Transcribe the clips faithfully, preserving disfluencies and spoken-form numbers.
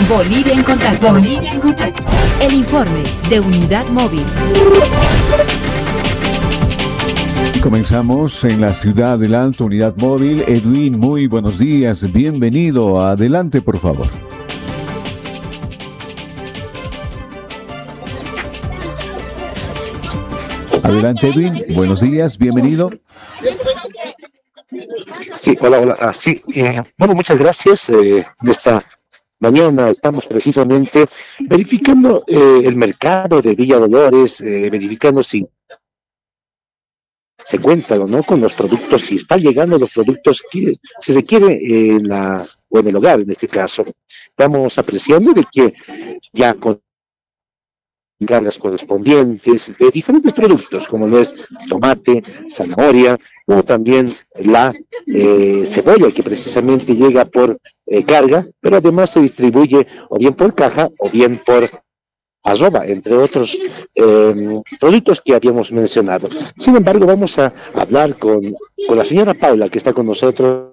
Bolivia en contacto. Bolivia en contacto. El informe de Unidad Móvil. Comenzamos en la ciudad del Alto, Unidad Móvil. Edwin, muy buenos días. Bienvenido. Adelante, por favor. Adelante, Edwin. Buenos días. Bienvenido. Sí, hola, hola. Ah, sí, eh, bueno, muchas gracias. Eh, de esta mañana estamos precisamente verificando eh, el mercado de Villa Dolores, eh, verificando si se cuenta o no con los productos, si están llegando los productos que si se quiere en la o en el hogar en este caso. Estamos apreciando de que ya con cargas correspondientes de diferentes productos, como lo es tomate, zanahoria, o también la eh, cebolla, que precisamente llega por eh, carga, pero además se distribuye o bien por caja o bien por arroba, entre otros eh, productos que habíamos mencionado. Sin embargo, vamos a hablar con, con la señora Paula, que está con nosotros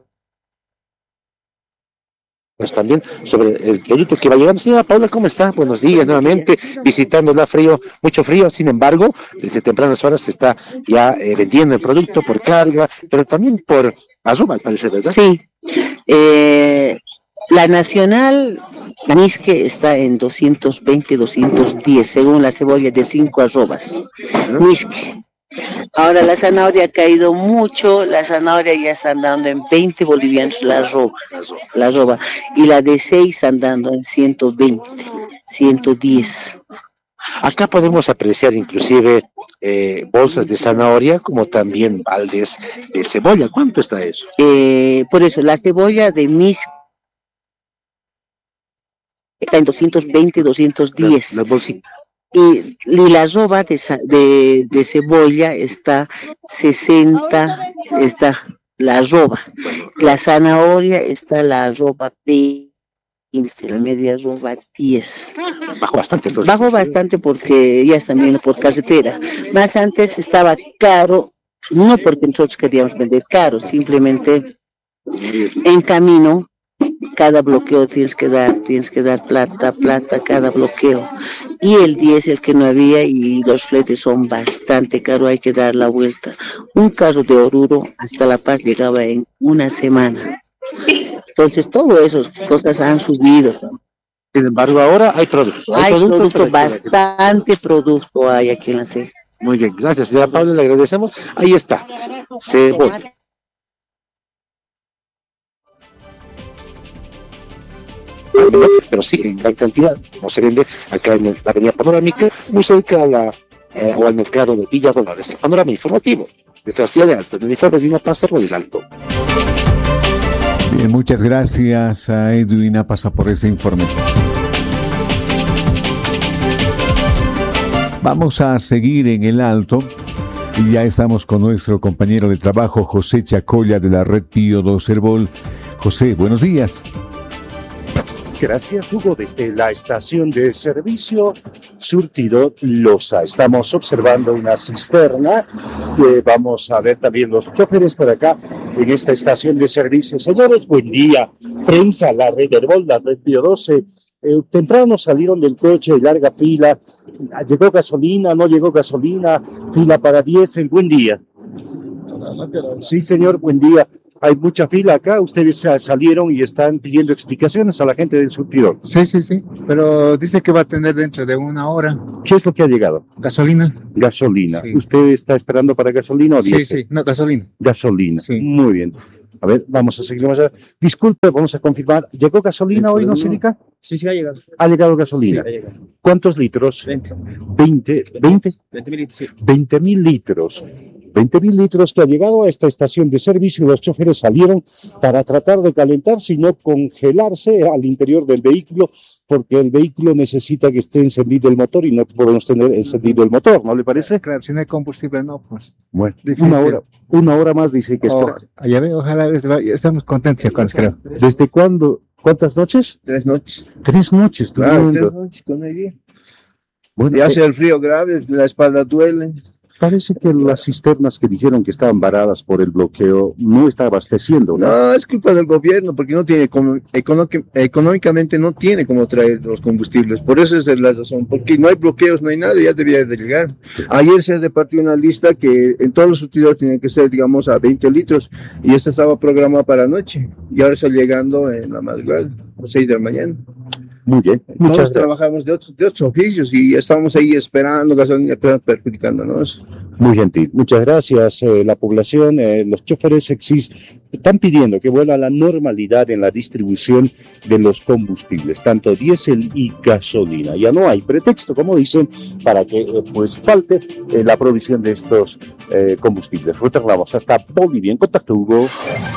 pues también sobre el producto que va llegando. Señora Paula, ¿cómo está? Buenos días nuevamente, visitándola, frío, mucho frío. Sin embargo, desde tempranas horas se está ya eh, vendiendo el producto por carga, pero también por arroba, al parecer, ¿verdad? Sí. Eh, la nacional, la Misque, está en doscientos veinte, doscientos diez, según la cebolla de cinco arrobas. Misque. Ahora la zanahoria ha caído mucho, la zanahoria ya está andando en veinte bolivianos la arroba, la arroba, y la de seis andando en ciento veinte, ciento diez. Acá podemos apreciar inclusive eh, bolsas de zanahoria, como también baldes de cebolla. ¿Cuánto está eso? Eh, por eso, la cebolla de Misque está en doscientos veinte, doscientos diez. Las, las bolsitas. Y, y la arroba de, de, de cebolla está sesenta, está la arroba. La zanahoria está la arroba veinte, la media arroba diez. Bajó bastante entonces. Bajó bastante porque ya está viendo por carretera. Más antes estaba caro, no porque nosotros queríamos vender caro, simplemente en camino. Cada bloqueo tienes que dar, tienes que dar plata, plata, cada bloqueo. Y el diésel que no había y los fletes son bastante caros, hay que dar la vuelta. Un carro de Oruro hasta La Paz llegaba en una semana. Entonces, todo esas cosas han subido. Sin embargo, ahora hay producto. Hay, hay producto, producto bastante producto hay aquí en la C. Muy bien, gracias, señora Pablo, le agradecemos. Ahí está, cebolla. Pero sí, en gran cantidad, como se vende acá en la avenida Panorámica, muy cerca a la, eh, o al mercado de Villa Dolores. El panorama informativo de la ciudad de Alto, en el informe de una pasa por el Alto. Bien, muchas gracias a Edwin Apasa por ese informe. Vamos a seguir en el Alto y ya estamos con nuestro compañero de trabajo José Chacolla de la red Pío dos Herbol. José, buenos días. Gracias, Hugo, desde la estación de servicio Surtido Loza. Estamos observando una cisterna que vamos a ver también los choferes por acá en esta estación de servicio. Señores, buen día. Prensa, la red Herbol, la red Pío doce. Eh, temprano salieron del coche, larga fila. ¿Llegó gasolina? ¿No llegó gasolina? Fila para diésel. Buen día. Sí, señor, buen día. Hay mucha fila acá, ustedes salieron y están pidiendo explicaciones a la gente del surtidor. Sí, sí, sí, pero dice que va a tener dentro de una hora. ¿Qué es lo que ha llegado? Gasolina. Gasolina. Sí. ¿Usted está esperando para gasolina o diésel? Sí, sí, no, gasolina. Gasolina, sí. Muy bien. A ver, vamos a seguir más allá. Disculpe, vamos a confirmar. ¿Llegó gasolina hoy, no, Silica? Sí, sí, ha llegado. ¿Ha llegado gasolina? Sí, ha llegado. ¿Cuántos litros? veinte. ¿veinte? ¿veinte? veinte mil litros, sí. veinte mil litros. veinte mil litros que ha llegado a esta estación de servicio y los choferes salieron para tratar de calentarse y no congelarse al interior del vehículo, porque el vehículo necesita que esté encendido el motor y no podemos tener encendido el motor, ¿no le parece? Claro, si no hay combustible, no, pues. Bueno, difícil. una hora, una hora más dice que espera. Oh, ya veo, ojalá, estamos contentos con eso, creo. ¿Desde cuándo? ¿Cuántas noches? Tres noches. Tres noches, claro, tres noches con el día. Bueno, y hace eh, el frío grave, la espalda duele. parece que las cisternas que dijeron que estaban varadas por el bloqueo no está abasteciendo, ¿no? No, es culpa del gobierno, porque no tiene como, económic- económicamente no tiene cómo traer los combustibles. Por eso es la razón, porque no hay bloqueos, no hay nada, ya debería de llegar. Ayer se ha repartido una lista que en todos los surtidores tienen que ser, digamos, a veinte litros, y esta estaba programada para anoche, y ahora está llegando en la madrugada, a las seis de la mañana. Muy bien, Todos muchas gracias. trabajamos de otros, de otros oficios y estamos ahí esperando gasolina, pero perjudicándonos. Muy gentil, muchas gracias. Eh, la población, eh, los choferes exis están pidiendo que vuelva a la normalidad en la distribución de los combustibles, tanto diésel y gasolina. Ya no hay pretexto, como dicen, para que eh, pues falte eh, la provisión de estos eh, combustibles. Retornamos hasta Bolivia. En contacto, Hugo.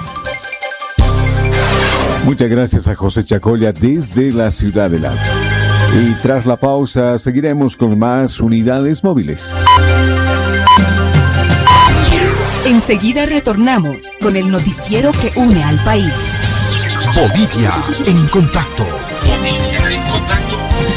Muchas gracias a José Chacolla desde la Ciudad del Alto. Y tras la pausa seguiremos con más unidades móviles. Enseguida retornamos con el noticiero que une al país. Bolivia en contacto. Bolivia en contacto.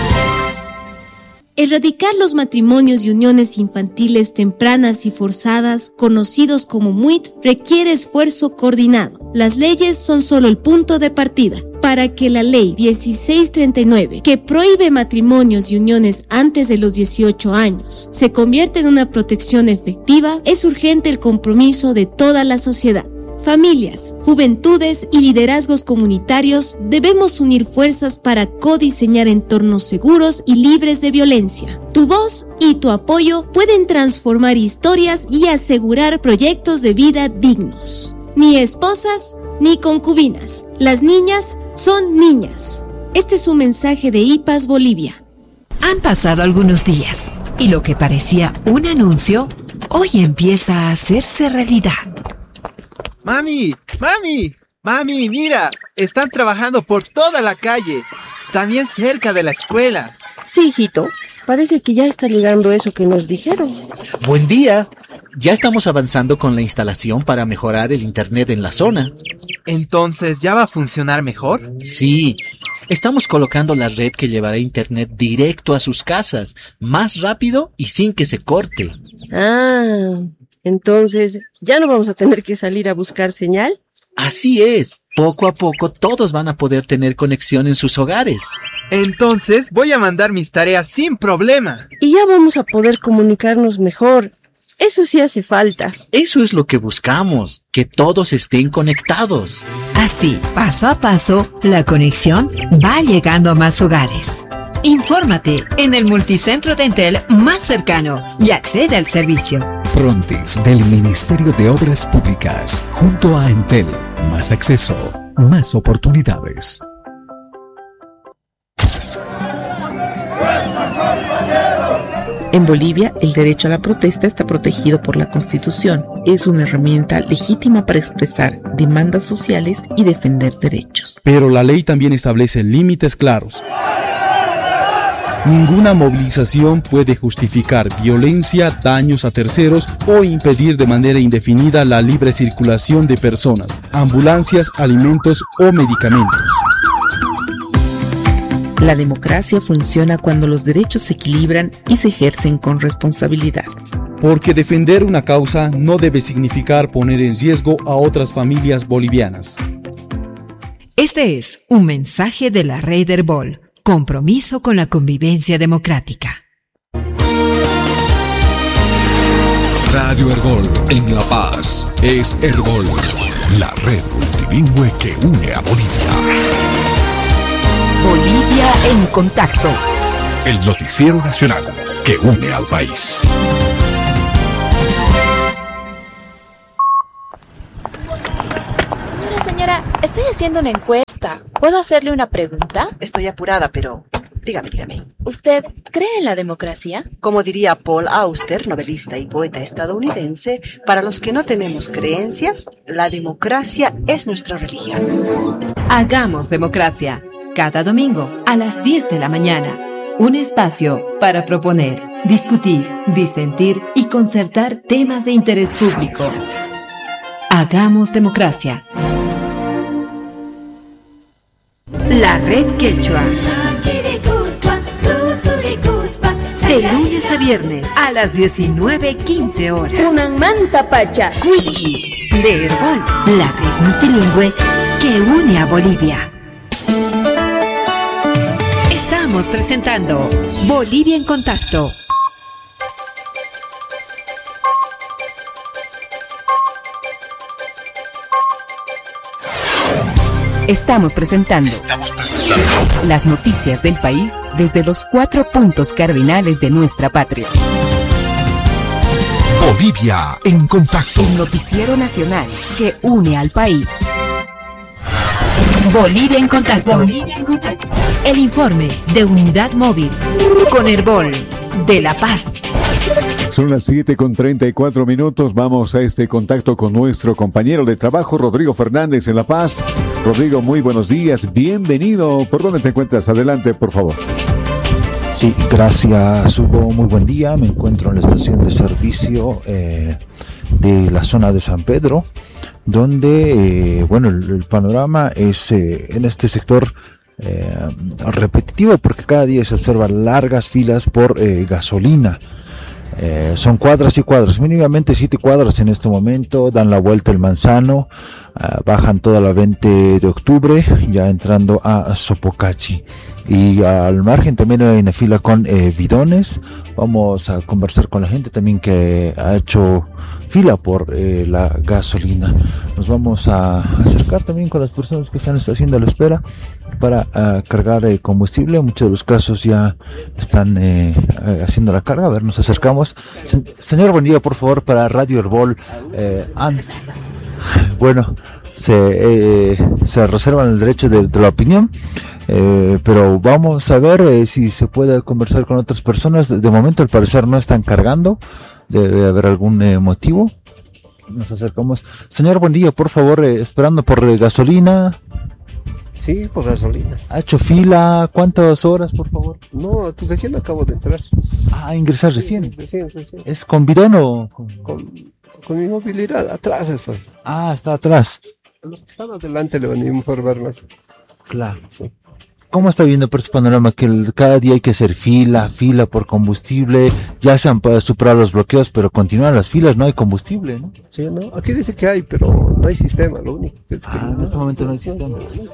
Erradicar los matrimonios y uniones infantiles tempranas y forzadas, conocidos como M U I T, requiere esfuerzo coordinado. Las leyes son solo el punto de partida. Para que la ley dieciséis treinta y nueve, que prohíbe matrimonios y uniones antes de los dieciocho años, se convierta en una protección efectiva, es urgente el compromiso de toda la sociedad. Familias, juventudes y liderazgos comunitarios debemos unir fuerzas para codiseñar entornos seguros y libres de violencia. Tu voz y tu apoyo pueden transformar historias y asegurar proyectos de vida dignos. Ni esposas ni concubinas. Las niñas son niñas. Este es un mensaje de I P A S Bolivia. Han pasado algunos días y lo que parecía un anuncio hoy empieza a hacerse realidad. Mami, mami, mami, mira, están trabajando por toda la calle, también cerca de la escuela. Sí, hijito, parece que ya está llegando eso que nos dijeron. Buen día, ya estamos avanzando con la instalación para mejorar el internet en la zona. ¿Entonces ya va a funcionar mejor? Sí, estamos colocando la red que llevará internet directo a sus casas, más rápido y sin que se corte. Ah... Entonces, ¿ya no vamos a tener que salir a buscar señal? Así es. Poco a poco todos van a poder tener conexión en sus hogares. Entonces, voy a mandar mis tareas sin problema. Y ya vamos a poder comunicarnos mejor. Eso sí hace falta. Eso es lo que buscamos, que todos estén conectados. Así, paso a paso, la conexión va llegando a más hogares. Infórmate en el multicentro de Entel más cercano y accede al servicio. Prontis del Ministerio de Obras Públicas. Junto a Entel. Más acceso, más oportunidades. En Bolivia, el derecho a la protesta está protegido por la Constitución. Es una herramienta legítima para expresar demandas sociales y defender derechos. Pero la ley también establece límites claros. Ninguna movilización puede justificar violencia, daños a terceros o impedir de manera indefinida la libre circulación de personas, ambulancias, alimentos o medicamentos. La democracia funciona cuando los derechos se equilibran y se ejercen con responsabilidad. Porque defender una causa no debe significar poner en riesgo a otras familias bolivianas. Este es un mensaje de la Red Herbol. Compromiso con la convivencia democrática. Radio Herbol en La Paz es Herbol, la red multilingüe que une a Bolivia. Bolivia en contacto. El noticiero nacional que une al país. Señora, señora, estoy haciendo una encuesta. ¿Puedo hacerle una pregunta? Estoy apurada, pero dígame, dígame. ¿Usted cree en la democracia? Como diría Paul Auster, novelista y poeta estadounidense, para los que no tenemos creencias, la democracia es nuestra religión. Hagamos democracia. Cada domingo a las diez de la mañana. Un espacio para proponer, discutir, disentir y concertar temas de interés público. Hagamos democracia. La Red Quechua. De lunes lunes a viernes a las diecinueve quince horas. Una manta pacha. Cuichi de Herbol, la red multilingüe que une a Bolivia. Estamos presentando Bolivia en Contacto. Estamos presentando, Estamos presentando las noticias del país desde los cuatro puntos cardinales de nuestra patria. Bolivia en Contacto. El noticiero nacional que une al país. Bolivia en Contacto. Bolivia en Contacto. El informe de Unidad Móvil con Herbol de La Paz. Son las siete con treinta y cuatro minutos. Vamos a este contacto con nuestro compañero de trabajo, Rodrigo Fernández, en La Paz. Rodrigo, muy buenos días. Bienvenido. ¿Por dónde te encuentras? Adelante, por favor. Sí, gracias, Hugo. Muy buen día. Me encuentro en la estación de servicio eh, de la zona de San Pedro, donde, eh, bueno, el, el panorama es eh, en este sector eh, repetitivo, porque cada día se observan largas filas por eh, gasolina. Eh, son cuadras y cuadras, mínimamente siete cuadras en este momento, dan la vuelta el Manzano, uh, bajan toda la veinte de octubre, ya entrando a Sopocachi. Y al margen también hay una fila con eh, bidones. Vamos a conversar con la gente también que ha hecho fila por eh, la gasolina. Nos vamos a acercar también con las personas que están haciendo la espera para uh, cargar eh, combustible. En muchos de los casos ya están eh, haciendo la carga. A ver, nos acercamos. Se- señor, buen día, por favor, para Radio Herbol. Eh, An- bueno, se, eh, se reservan el derecho de, de la opinión. Eh, pero vamos a ver eh, si se puede conversar con otras personas. De momento, al parecer, no están cargando. Debe haber algún eh, motivo. Nos acercamos. Señor, buen día, por favor, eh, esperando por eh, gasolina. Sí, por gasolina. ¿Ha hecho fila? ¿Cuántas horas, por favor? No, pues recién acabo de entrar. Ah, ingresar recién. Sí, recién, recién. ¿Es con bidón o...? Con, con, con mi movilidad, atrás estoy. Ah, está atrás. Los que están adelante le van a informar más. Claro. Sí. ¿Cómo está viendo por ese panorama que el, cada día hay que hacer fila, fila por combustible? Ya se han podido superar los bloqueos, pero continúan las filas, no hay combustible, ¿no? Sí, ¿no? Aquí dice que hay, pero no hay sistema, lo único que es que... Ah, en este momento no hay sistema.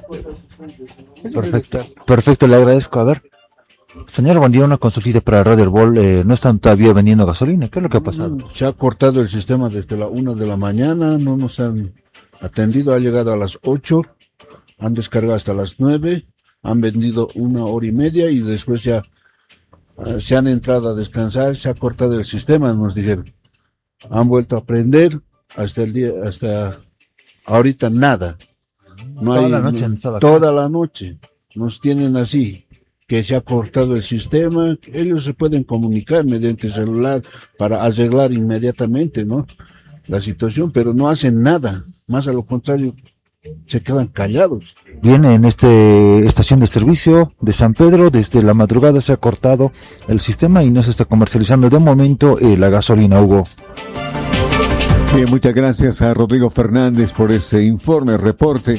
Perfecto, perfecto, le agradezco. A ver, señor, buen día, una consultita para Radio Herbol. Eh, no están todavía vendiendo gasolina, ¿qué es lo que ha pasado? Se ha cortado el sistema desde la una de la mañana, no nos han atendido, ha llegado a las ocho, han descargado hasta las nueve. Han vendido una hora y media y después ya uh, se han entrado a descansar, se ha cortado el sistema, nos dijeron. Han vuelto a prender hasta el día, hasta ahorita nada. No Toda hay, la noche no, han estado acá. Toda la noche. Nos tienen así, que se ha cortado el sistema. Ellos se pueden comunicar mediante celular para arreglar inmediatamente, ¿no? La situación, pero no hacen nada. Más a lo contrario, se quedan callados. Viene en esta estación de servicio de San Pedro, desde la madrugada se ha cortado el sistema y no se está comercializando de momento eh, la gasolina, Hugo. Bien, muchas gracias a Rodrigo Fernández por ese informe, reporte.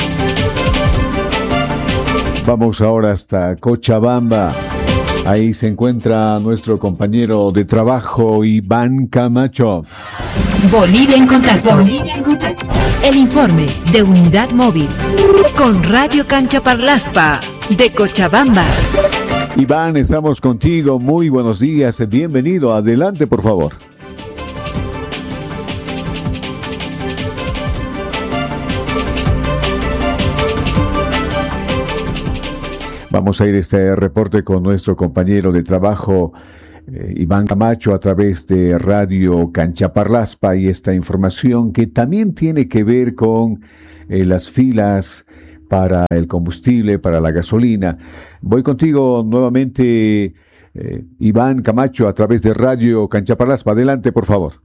Vamos ahora hasta Cochabamba. Ahí se encuentra nuestro compañero de trabajo, Iván Camacho. Bolivia en Contacto. Bolivia en Contacto. El informe de Unidad Móvil con Radio Cancha Parlaspa de Cochabamba. Iván, estamos contigo. Muy buenos días. Bienvenido. Adelante, por favor. Vamos a ir a este reporte con nuestro compañero de trabajo, eh, Iván Camacho, a través de Radio Cancha Parlaspa, y esta información que también tiene que ver con eh, las filas para el combustible, para la gasolina. Voy contigo nuevamente, eh, Iván Camacho, a través de Radio Cancha Parlaspa. Adelante, por favor.